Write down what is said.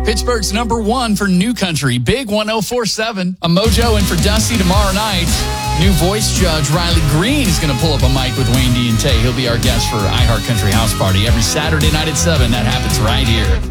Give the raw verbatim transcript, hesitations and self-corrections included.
Pittsburgh's number one for new country, Big one oh four point seven. A mojo in for Dusty tomorrow night. New voice judge Riley Green is going to pull up a mic with Wayne D and Tay. He'll be our guest for iHeart Country House Party every Saturday night at seven. That happens right here.